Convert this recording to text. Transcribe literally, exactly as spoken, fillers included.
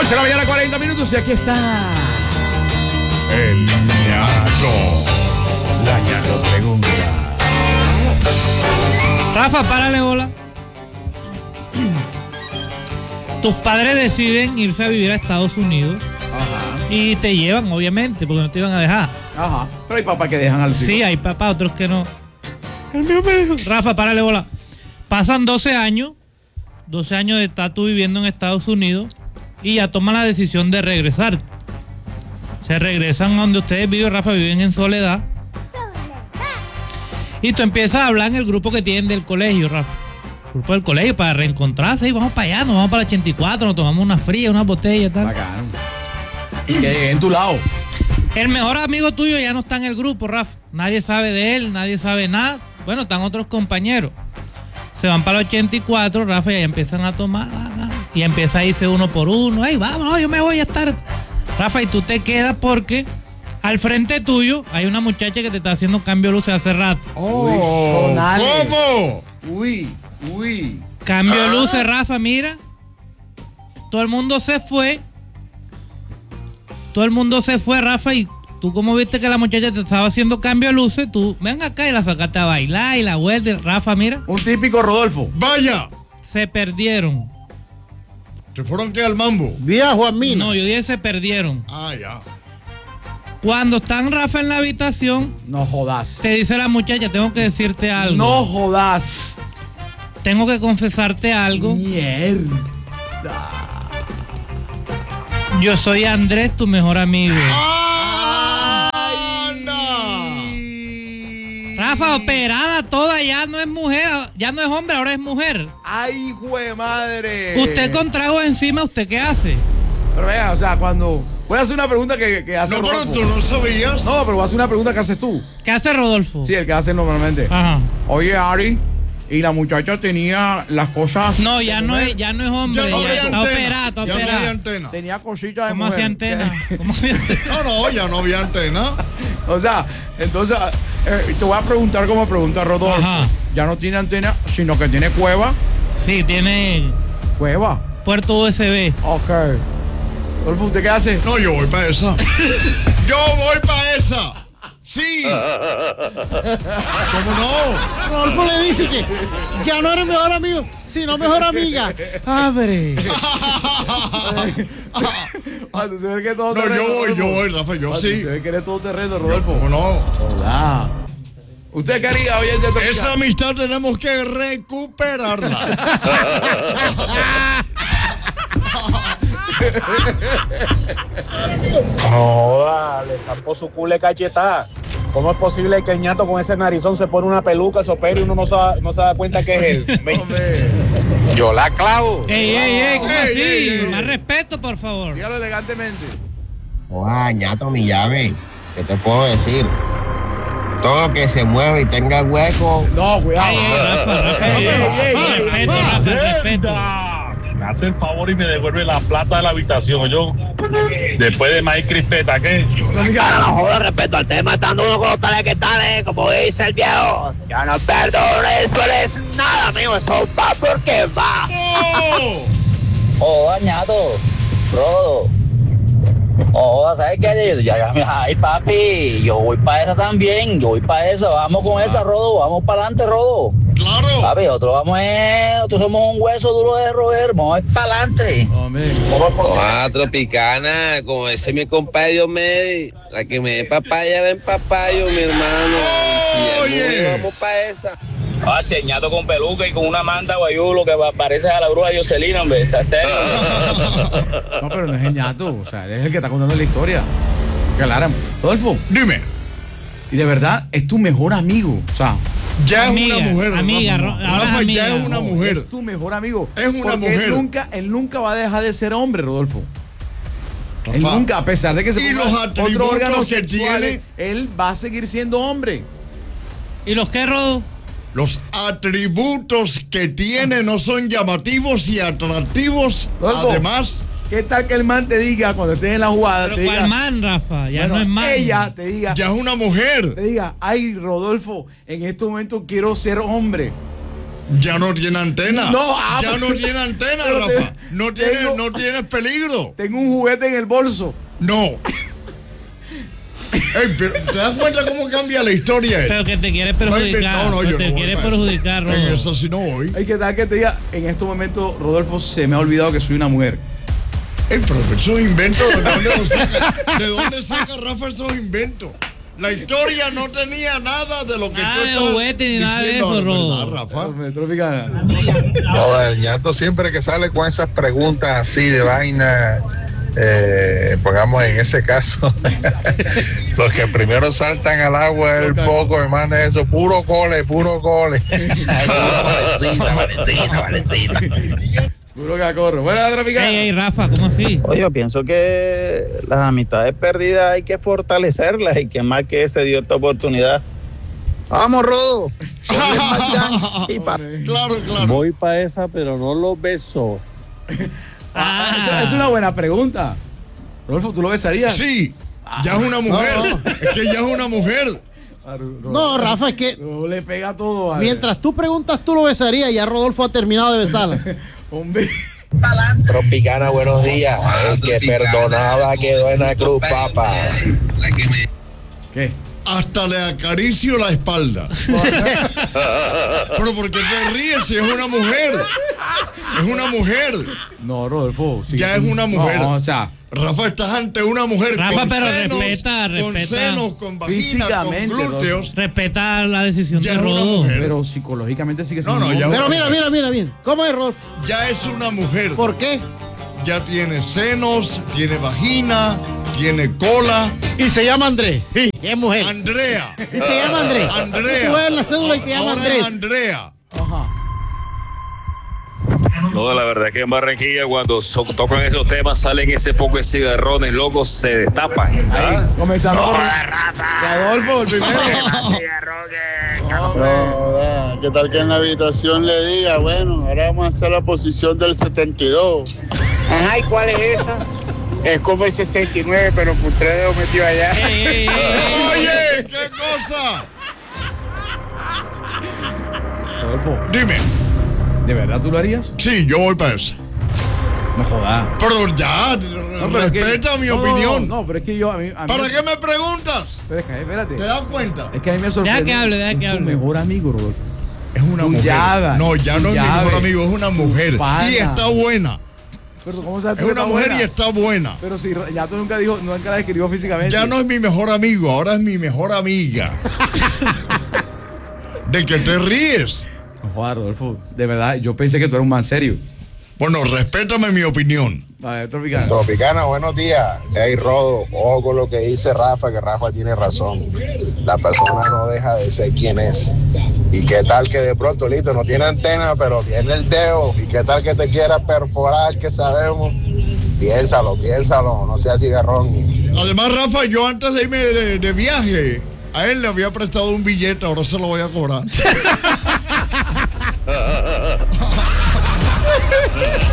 once de la mañana, cuarenta minutos, y aquí está el ñato. La ñato pregunta. Rafa, párale bola. Tus padres deciden irse a vivir a Estados Unidos. Ajá. Y te llevan, obviamente, porque no te iban a dejar. Ajá. Pero hay papás que dejan al Sí, hijo. hay papás, otros que no. El mío me dijo. Rafa, párale bola. Pasan doce años. doce años de estar tú viviendo en Estados Unidos. Y ya toman la decisión de regresar. Se regresan a donde ustedes viven, Rafa, viven en Soledad. Y tú empiezas a hablar en el grupo que tienen del colegio, Rafa. El grupo del colegio para reencontrarse. Y vamos para allá, nos vamos para el ochenta y cuatro, nos tomamos una fría, una botella y tal. Bacano. Y que llegué en tu lado. El mejor amigo tuyo ya no está en el grupo, Rafa. Nadie sabe de él, nadie sabe nada. Bueno, están otros compañeros. Se van para el ochenta y cuatro, Rafa, y ahí empiezan a tomar. Y empieza a irse uno por uno. ¡Ay, vamos, yo me voy a estar! Rafa, y tú te quedas porque al frente tuyo hay una muchacha que te está haciendo cambio de luces hace rato. Oh, ¿cómo? Uy, uy. Cambio de luces, Rafa, mira. Todo el mundo se fue. Todo el mundo se fue, Rafa, y tú como viste que la muchacha te estaba haciendo cambio de luces, tú ven acá y la sacaste a bailar y la vuelta. Rafa, mira. Un típico Rodolfo. ¡Vaya! Se perdieron. ¿Se fueron qué al mambo? Vía Juan Mina. No, yo dije se perdieron. Ah, ya. Cuando están Rafa en la habitación, No jodas. te dice la muchacha, tengo que decirte algo. No jodas. Tengo que confesarte algo. Mierda. Yo soy Andrés, tu mejor amigo. Rafa, operada toda, ya no es mujer, ya no es hombre, ahora es mujer. Ay, hijo de madre. Usted con tragos encima, ¿usted qué hace? Pero vea, o sea, cuando... Voy a hacer una pregunta que, que hace No, pero Rodolfo. tú no sabías. No, pero voy a hacer una pregunta que haces tú. ¿Qué hace Rodolfo? Sí, el que hace normalmente. Ajá. Oye, Ari, y la muchacha tenía las cosas... No, ya de no mujer. es, ya no es hombre, Ya no ya había está antena. operada, está Ya no operada. había antena. Tenía cositas de ¿Cómo mujer. hacía antena? ¿Cómo hacía antena? No, no, ya no había antena. O sea, entonces, eh, te voy a preguntar como pregunta Rodolfo. Ajá. Ya no tiene antena, sino que tiene cueva. Sí, tiene Cueva. puerto U S B. Ok. Rodolfo, ¿usted qué hace? No, yo voy para esa. Yo voy para esa. Sí. ¿Cómo no? Rodolfo le dice que ya no eres mejor amigo, sino mejor amiga. Abre. Ah, tú se ve que todo No, terreno, yo voy, Rodolfo. yo voy, Rafa, yo Ah, tú sí. Se ve que eres todo terreno, Rodolfo. ¿Cómo no? Hola. ¿Usted quería oye el de Esa amistad tenemos que recuperarla. Joda, le zampó su culo de cachetada. ¿Cómo es posible que el ñato con ese narizón se pone una peluca, se opera y uno no se, da- no se da cuenta que es él? Hombre, Yo la clavo. Ey, ey, ey, ¿cómo Ey, así? ey, ey. Más respeto, por favor. dígalo elegantemente. Oa, ñato, mi llave. ¿Qué te puedo decir? Todo lo que se mueve y tenga hueco. No, cuidado. Ey, ey, Rafa, Rafa, Ey, ey, ey, Rafa, ey, respeto, Rafa, respeto. Me hace el favor y me devuelve la plata de la habitación, yo. Después de maíz crispeta, ¿qué? No joda, respecto al tema, estando uno con los tales que tales, como dice el viejo. Yo no perdono después nada, amigo. Eso va porque va. ¡Oh! Oh, ñato, Rodo. Oh, ¿sabes qué? Ya, ya, ya, ay, papi, yo voy para esa también, yo voy para esa, vamos con esa, Rodo, vamos para adelante, Rodo. ¡Claro! Papi, nosotros vamos, eh, nosotros somos un hueso duro de roer, vamos a ir para adelante. Hombre. Ah, Tropicana, como ese mi compadre Diomedes, la que me dé papaya, ven papayo, mi hermano. Si Oye. es muy, vamos para esa. Ah, señado con peluca y con una manta guayulo que parece a la bruja de Jocelyn, hombre. Se hace. No, pero no es el ñato. O sea, él es el que está contando la historia. Claro. Rodolfo, Dime, y de verdad, es tu mejor amigo. O sea, ya Amiga, es una mujer. amiga, Rafa, Ro- ahora es Rafa, amiga. ya es una no, mujer. es tu mejor amigo. Es una Porque mujer. Él nunca, él nunca va a dejar de ser hombre, Rodolfo. Él Rafa. nunca, a pesar de que se Y ponga los otro atributos órgano que sexuales, tiene. él va a seguir siendo hombre. ¿Y los qué, Rodo? Los atributos que tiene no son llamativos y atractivos. Rodolfo, Además, ¿qué tal que el man te diga cuando estés en la jugada? Pero te ¿cuál diga, man, Rafa? Ya bueno, no es man. ella te diga, ya es una mujer. te diga, ay, Rodolfo, en este momento quiero ser hombre. Ya no tiene antena. No, ah, ya pero- no tiene antena, pero te- Rafa. No tiene, tengo- no tienes peligro. Tengo un juguete en el bolso. No. Ey, pero ¿te das cuenta cómo cambia la historia? Pero que te quiere perjudicar. No, no, yo te no voy quiere para perjudicar, eso. En Rodo. eso sí no voy. Hay que dar que te diga, en este momento, Rodolfo, se me ha olvidado que soy una mujer. Ey, pero esos inventos, ¿de dónde los saca? ¿De dónde saca Rafa esos inventos? La historia no tenía nada de lo que Nada tú de estás juguete ni nada de diciendo, eso, ¿verdad, Rodo. Rafa? Me tropicana. Joder, el ñato siempre que sale con esas preguntas así de vaina, eh, pongamos en ese caso, los que primero saltan al agua el poco, hermano, eso, puro cole, puro cole. Valecita, Valecita, Valecita. Puro cacorro. Buena tropicana. Ey, ey, Rafa, ¿cómo así? Oye, yo pienso que las amistades perdidas hay que fortalecerlas y que más que se dio esta oportunidad. Vamos, Rodo. Y pa- Claro, claro. Voy para esa, pero no los beso. Ah, eso es una buena pregunta. Rodolfo, ¿tú lo besarías? Sí, ya es una mujer. No. Es que ya es una mujer. Ah, Ro- No, Rafa, es que No le pega todo. vale. mientras tú preguntas, tú lo besarías y ya Rodolfo ha terminado de besarla. Hombre. Tropicana, buenos días. El que perdonaba quedó en la cruz, papá. ¿Qué? Hasta le acaricio la espalda. Pero porque te ríes si es una mujer. Es una mujer. No, Rodolfo. sí, Ya sí. es una mujer. No, o sea, Rafa, estás ante una mujer Rafa, con pero senos, respeta, con respeta. senos, con vagina, con Físicamente, glúteos. Respeta la decisión Ya de es una Rodo. mujer. pero psicológicamente sí que No, sí. no, ya- Pero mira, mira, mira, mira. ¿Cómo es, Rodolfo? Ya es una mujer. ¿Por qué? Ya tiene senos, tiene vagina, tiene cola. Y se llama Andrés. Sí, es mujer. Andrea. Y se llama Andrés. Andrea. Tú ves la cédula y se llama Ahora es Andrés. Andrea. Ajá. No, la verdad es que en Barranquilla cuando so- tocan esos temas salen ese poco de cigarrones, locos, se destapan. Ahí, ¿ah? comenzando por Rafa. Rodolfo, el primero. No, ¿qué tal que en la habitación le diga, bueno, ahora vamos a hacer la posición del setenta y dos? Ajá, ¿y cuál es esa? Es como el sesenta y nueve, pero con tres dedos metido allá. Ey, ey, ey, ey. Oye, ¿qué cosa? Rodolfo, Dime. ¿de verdad tú lo harías? Sí, yo voy para eso. No jodas. Pero ya, No, pero es que- respeta mi no, no, opinión. No, no, pero es que yo a mí. A mí ¿Para qué me preguntas? Pero es que, espérate. ¿Te das cuenta? Es que a mí me sorprende. que hable, deja que es tu hable. mejor amigo, Rodolfo. Es una Tu mujer. llaga, no, ya tu no es mi llave, mejor amigo, es una mujer. tu pana. Y está buena. Pero ¿cómo sabes tú Es que una está mujer buena? y está buena. Pero si ya tú nunca dijo, nunca la describió físicamente. Ya no es mi mejor amigo, ahora es mi mejor amiga. ¿De qué te ríes? No jodas, Rodolfo. De verdad, yo pensé que tú eras un man serio. Bueno, respétame mi opinión. A ver, Tropicana. Tropicana, buenos días. Hey, Rodo, ojo con lo que dice Rafa, que Rafa tiene razón. La persona no deja de ser quien es. ¿Y qué tal que de pronto, listo, no tiene antena, pero tiene el dedo? ¿Y qué tal que te quiera perforar, que sabemos? Piénsalo, piénsalo, no seas cigarrón. Además, Rafa, yo antes de irme de, de viaje, a él le había prestado un billete, ahora se lo voy a cobrar.